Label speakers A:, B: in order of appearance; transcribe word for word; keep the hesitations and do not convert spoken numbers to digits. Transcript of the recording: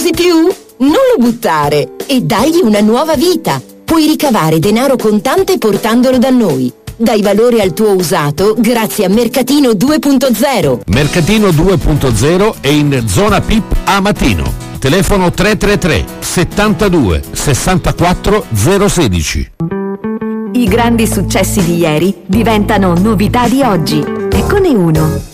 A: usi più? Non lo buttare e dagli una nuova vita. Puoi ricavare denaro contante portandolo da noi. Dai valore al tuo usato grazie a Mercatino due punto zero.
B: Mercatino due punto zero è in zona P I P a Matino. Telefono tre tre tre settantadue sessantaquattro zero sedici.
C: I grandi successi di ieri diventano novità di oggi. Eccone uno.